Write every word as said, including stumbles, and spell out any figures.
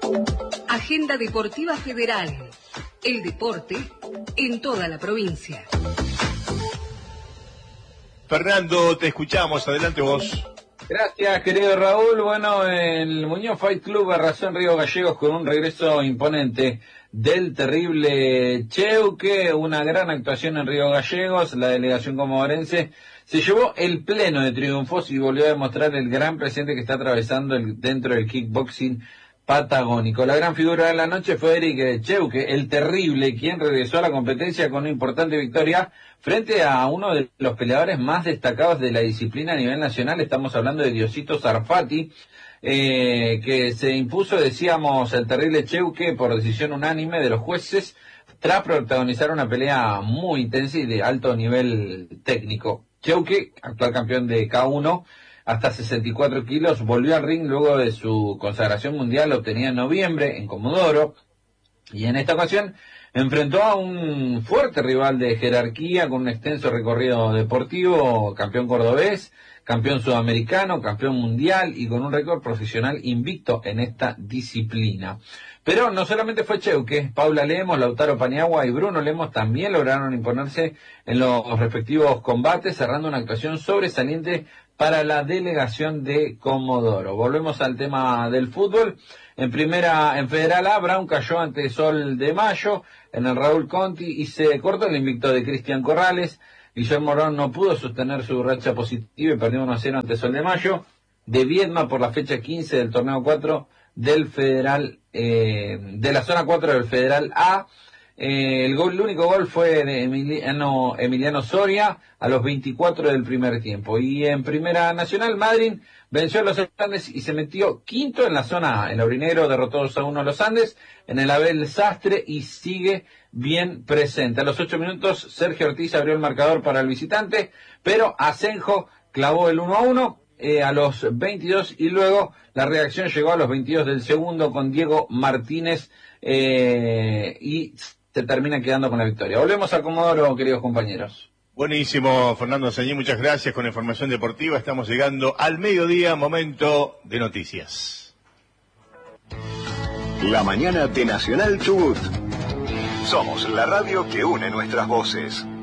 Agenda Deportiva Federal. El deporte en toda la provincia. Fernando, te escuchamos. Adelante vos. Gracias, querido Raúl. Bueno, el Muñoz Fight Club arrasó en Río Gallegos con un regreso imponente del terrible Cheuque, una gran actuación en Río Gallegos. La delegación comodorense se llevó el pleno de triunfos y volvió a demostrar el gran presente que está atravesando el, dentro del kickboxing patagónico. La gran figura de la noche fue Eric Cheuque, el terrible, quien regresó a la competencia con una importante victoria frente a uno de los peleadores más destacados de la disciplina a nivel nacional. Estamos hablando de Diosito Sarfati, eh, que se impuso, decíamos, el terrible Cheuque por decisión unánime de los jueces tras protagonizar una pelea muy intensa y de alto nivel técnico. Cheuque, actual campeón de K uno, hasta sesenta y cuatro kilos, volvió al ring luego de su consagración mundial obtenida en noviembre en Comodoro, y en esta ocasión enfrentó a un fuerte rival de jerarquía con un extenso recorrido deportivo, campeón cordobés, campeón sudamericano, campeón mundial y con un récord profesional invicto en esta disciplina. Pero no solamente fue Cheuque, Paula Lemos, Lautaro Paniagua y Bruno Lemos también lograron imponerse en los respectivos combates, cerrando una actuación sobresaliente para la delegación de Comodoro. Volvemos al tema del fútbol. En primera, en Federal A, Brown cayó ante Sol de Mayo en el Raúl Conti y se cortó el invicto de Cristian Corrales. Guillermo Morón no pudo sostener su racha positiva y perdió uno a cero ante Sol de Mayo de Viedma por la fecha quince del torneo cuatro del Federal, eh, de la zona cuatro del Federal A. Eh, el gol, el único gol fue de Emiliano, Emiliano Soria a los veinticuatro del primer tiempo. Y en Primera Nacional, Madrid venció a los Andes y se metió quinto en la zona A. El aurinegro derrotó dos a uno a los Andes en el Abel Sastre y sigue bien presente. A los ocho minutos, Sergio Ortiz abrió el marcador para el visitante, pero Asenjo clavó el uno a uno eh, a los veintidós y luego la reacción llegó a los veintidós del segundo con Diego Martínez eh, y se termina quedando con la victoria. Volvemos a Comodoro, queridos compañeros. Buenísimo, Fernando Sañí, muchas gracias con la información deportiva. Estamos llegando al mediodía, momento de noticias. La mañana de Nacional Chubut. Somos la radio que une nuestras voces.